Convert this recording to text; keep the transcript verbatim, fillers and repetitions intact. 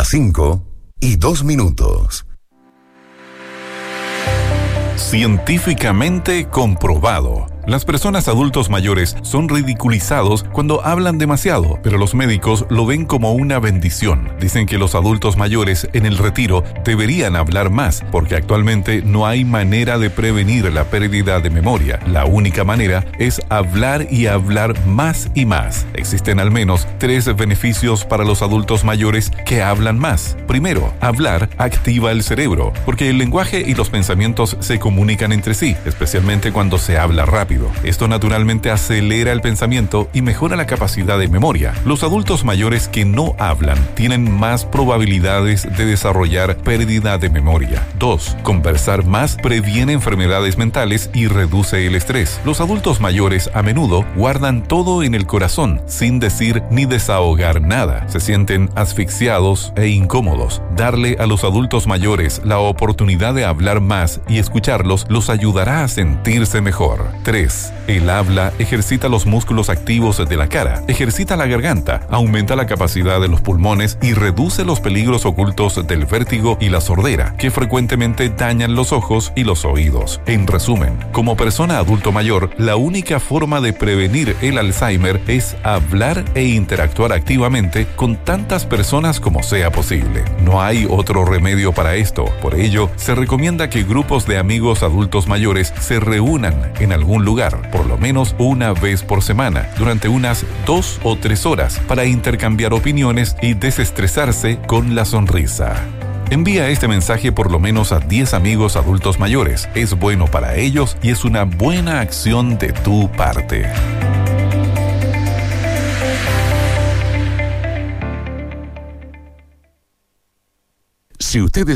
Las cinco y dos minutos. Científicamente comprobado. Las personas adultos mayores son ridiculizados cuando hablan demasiado, pero los médicos lo ven como una bendición. Dicen que los adultos mayores en el retiro deberían hablar más, porque actualmente no hay manera de prevenir la pérdida de memoria. La única manera es hablar y hablar más y más. Existen al menos tres beneficios para los adultos mayores que hablan más. Primero, hablar activa el cerebro, porque el lenguaje y los pensamientos se comunican entre sí, especialmente cuando se habla rápido. Esto naturalmente acelera el pensamiento y mejora la capacidad de memoria. Los adultos mayores que no hablan tienen más probabilidades de desarrollar pérdida de memoria. dos. Conversar más previene enfermedades mentales y reduce el estrés. Los adultos mayores a menudo guardan todo en el corazón, sin decir ni desahogar nada. Se sienten asfixiados e incómodos. Darle a los adultos mayores la oportunidad de hablar más y escucharlos los ayudará a sentirse mejor. tres. El habla ejercita los músculos activos de la cara, ejercita la garganta, aumenta la capacidad de los pulmones y reduce los peligros ocultos del vértigo y la sordera, que frecuentemente dañan los ojos y los oídos. En resumen, como persona adulto mayor, la única forma de prevenir el Alzheimer es hablar e interactuar activamente con tantas personas como sea posible. No hay otro remedio para esto. Por ello, se recomienda que grupos de amigos adultos mayores se reúnan en algún lugar, por lo menos una vez por semana, durante unas dos o tres horas, para intercambiar opiniones y desestresarse con la sonrisa. Envía este mensaje por lo menos a diez amigos adultos mayores. Es bueno para ellos y es una buena acción de tu parte. Si usted